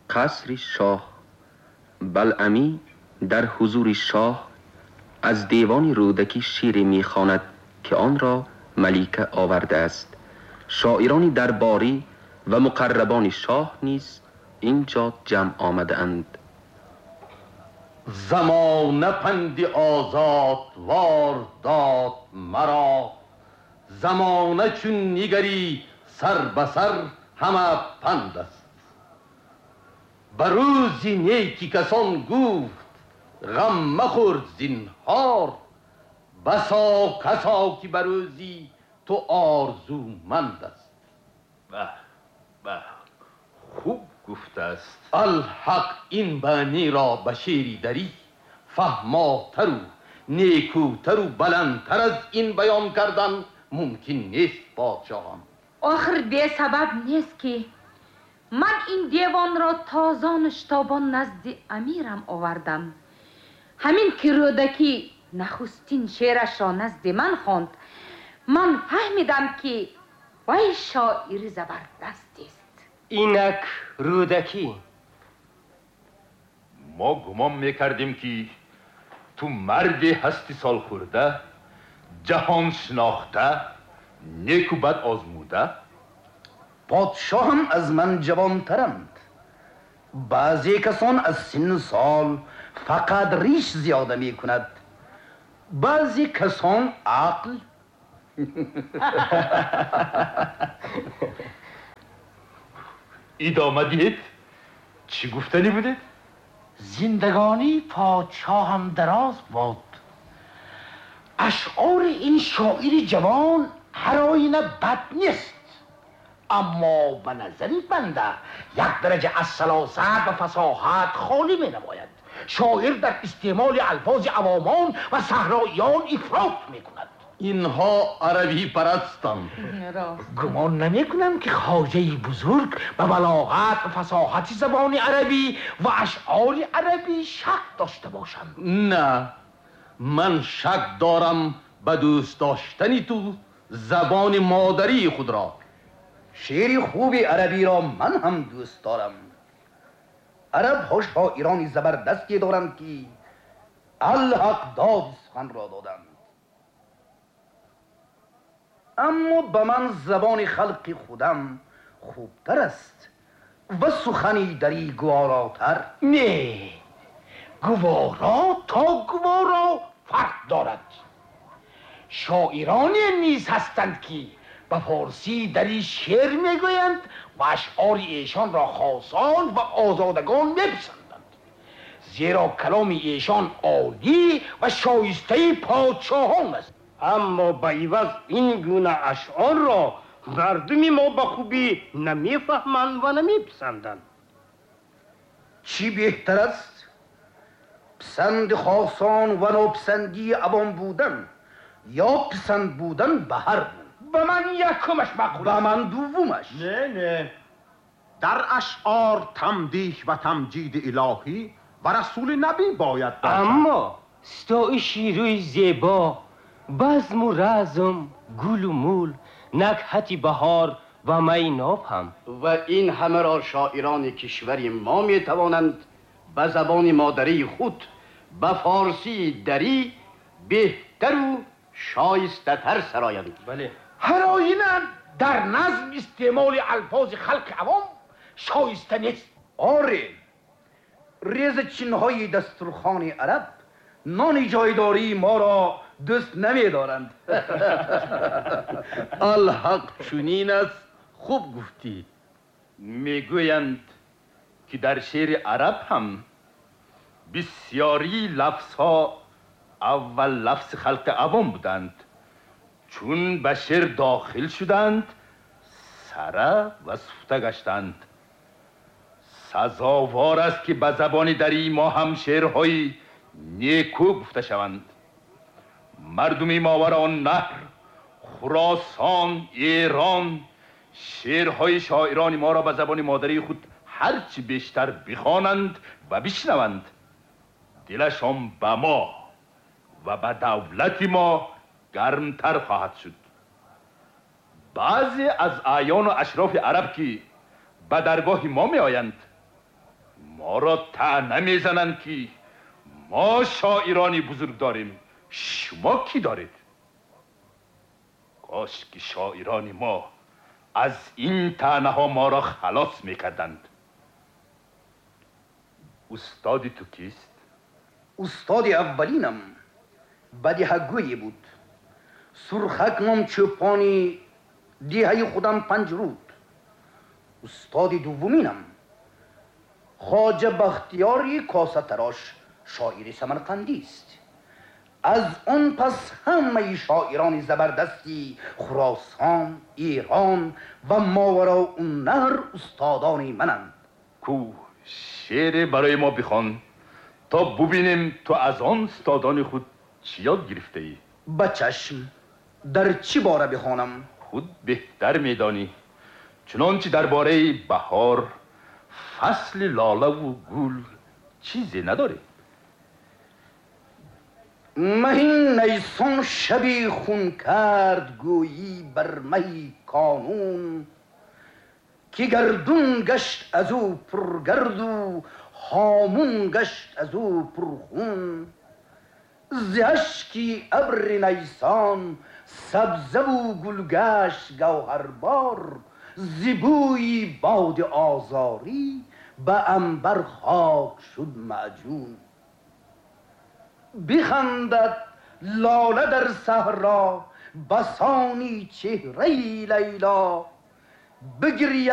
قصر شاه. بلعمی در حضور شاه از دیوان رودکی شعری می‌خواند که آن را ملیکه آورده است. شاعران درباری و مقربان شاه نیز اینجا جمع آمده اند. زمانه پند آزاد وار داد مرا، زمانه چون نگری سر به سر همه پند است. به روز نیکی کسان گفت غم مخور زینهار، بسا کسا که به روزی تو آرزومند است. به خوب گفته است. الحق این بانی را به شعری دری فهماتر و نیکوتر و بلندتر از این بیان کردن ممکن نیست پادشاهان. آخر به سبب نیست که من این دیوان را تازانش تابان نزد امیرم آوردم. همین که رودکی نخستین شعرش را نزد من خواند، من فهمیدم که وی شاعر زبردست است. اینک رودکی. ما گمان میکردیم که تو مردی هستی سال خورده، جهان شناخته، نیک و بد آزموده. پادشاه هم از من جوانترند. بعضی کسان از سن سال فقط ریش زیاده می کند، بعضی کسان عقل. ادامه دید؟ چی گفتنی بودید؟ زندگانی پادشاه هم دراز بود. اشعار این شاعر جوان هر آینه بد نیست، اما به نظر بنده یک درجه از سلاست و فصاحت خالی می نماید. شاعر در استعمال الفاظ عوامان و صحراییان افراط می کند. اینها عربی پرستند. گمان نمی کنم که خواجه بزرگ به بلاغت و فصاحت زبان عربی و اشعار عربی شک داشته باشند. نه، من شک دارم به دوست داشتنی تو زبان مادری خود را. شعر خوب عربی را من هم دوست دارم. عرب ها شاعرانی زبردستی دارند که الحق داد سخن را دادند، اما به من زبان خلق خودم خوبتر است و سخنی دری گواراتر. نه، گوارا تا گوارا فرق دارد. شاعرانی نیز هستند که به فارسی دری شعر میگویند و اشعار ایشان را خاصان و آزادگان میپسندند، زیرا کلام ایشان عالی و شایسته پادشاهان است. اما به عوض این گونه اشعار را مردمی ما به خوبی نمیفهمند و نمیپسندند. چی بهتر است؟ پسند خاصان و ناپسندی عوام بودن یا پسند بودن به هر بود؟ به من یکمش مقبول به من دومش. نه، در اشعار تمدیح و تمجید الهی و رسول نبی باید باشد. اما ستای شیروی زیبا، بزم و رزم، گل و مول، نکهت بهار و میناب هم. و این همه را شاعران کشور ما می توانند به زبان مادری خود به فارسی دری بهتر و شایسته تر سرایند. بله. هر آینه در نظم استعمال الفاظ خلق عوام شایسته نیست. آره، ریز چینهای دسترخوان عرب نان جایداری ما را دوست نمی دارند. الحق چنین است. خوب گفتی. میگویند که در شعر عرب هم بسیاری لفظها اول لفظ خلق عوام بودند، چون به شعر داخل شدند سره و سفته گشتند. سزاوار است که به زبان دری ما هم شعرهای نیکو گفته شوند. مردمی ماوران نهر، خراسان، ایران شعرهای شاعران ما را به زبان مادری خود هرچی بیشتر بخوانند و بشنوند، دلشان به ما و به دولت ما گرمتر خواهد شد. بعضی از اعیان و اشراف عرب که به درگاه ما می آیند ما را طعنه میزنند که ما شاعرانی بزرگ داریم، شما کی دارید؟ کاش که شاعران ما از این طعنه ها ما را خلاص میکردند. استادی تو کیست؟ استاد اولینم بدیهگویی بود. سرخک نام چوپانی دیهی خودم پنجرود. استاد دومینم خواجه بختیاری کاسه تراش، شاعر سمرقندی است. از آن پس همه شاعران زبردستی خراسان، ایران و ماوراءالنهر استادان منند. کو شعر برای ما بخوان تا ببینیم تو از آن استادان خود چی یاد گرفته ای؟ بچشم، در چی باره بخوانم؟ خود بهتر میدانی، چنانچه درباره بهار، فصل لاله و گل چیزی نداری. مهین نیسان شبی خون کرد گویی بر مهی کانون، که گردون گشت از او پرگرد و هامون گشت از او پرخون. ز اشکی ابر نیسان سبزه و گل گشت گوهربار، ز بوی باد آزاری به عنبر خاک شد معجون. بخندد لاله در صحرا بسانی چهره لیلا، بگرید